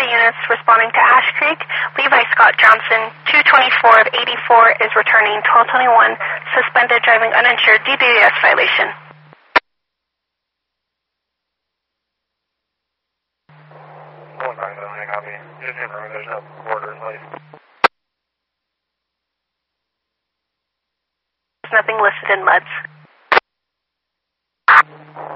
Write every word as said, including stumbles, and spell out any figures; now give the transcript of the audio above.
units responding to Ash Creek. Levi Scott Johnson, two twenty-four of eighty-four, is returning twelve twenty-one, suspended driving uninsured D D S violation. one nine nine, copy. Just confirm there's no order in place. There's nothing listed in M U Ds.